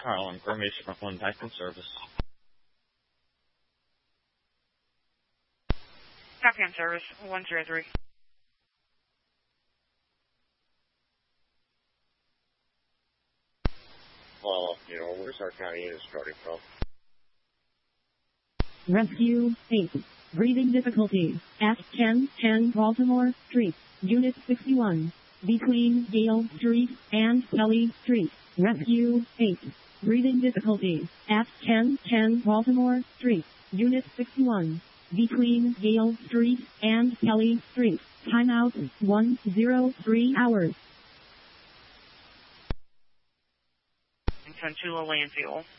Harlem, Grimmy, Brooklyn, back in service. Copy on service, 103. Where's our county unit starting from? Rescue 8. Breathing difficulties at 1010 Baltimore Street, Unit 61, between Gale Street and Kelly Street. Rescue 8. Breathing difficulties at 1010 Baltimore Street, Unit 61, between Gale Street and Kelly Street. Timeout 103 hours. Centula Landfill.